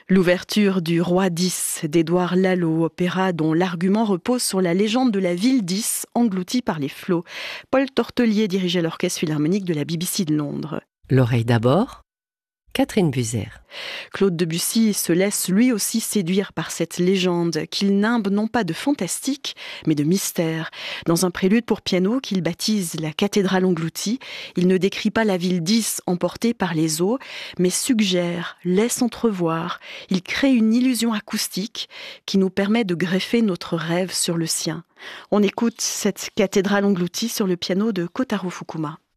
L'ouverture du Roi d'Is d'Édouard Lalo, opéra dont l'argument repose sur la légende de la ville d'Is engloutie par les flots. Paul Tortelier dirigeait l'orchestre philharmonique de la BBC de Londres. L'oreille d'abord, Catherine Buser. Claude Debussy se laisse lui aussi séduire par cette légende qu'il nimbe non pas de fantastique, mais de mystère. Dans un prélude pour piano qu'il baptise la cathédrale engloutie, il ne décrit pas la ville d'Is emportée par les eaux, mais suggère, laisse entrevoir. Il crée une illusion acoustique qui nous permet de greffer notre rêve sur le sien. On écoute cette cathédrale engloutie sur le piano de Kotaro Fukuma.